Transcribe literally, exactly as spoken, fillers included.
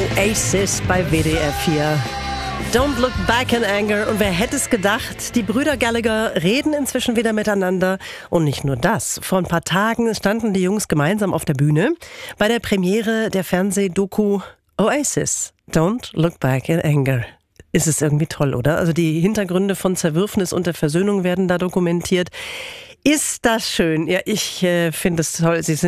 Oasis bei W D R vier. Don't look back in anger. Und wer hätte es gedacht, die Brüder Gallagher reden inzwischen wieder miteinander. Und nicht nur das. Vor ein paar Tagen standen die Jungs gemeinsam auf der Bühne bei der Premiere der Fernsehdoku Oasis. Don't look back in anger. Ist es irgendwie toll, oder? Also die Hintergründe von Zerwürfnis und der Versöhnung werden da dokumentiert. Ist das schön? Ja, ich äh, finde es toll. Sie sind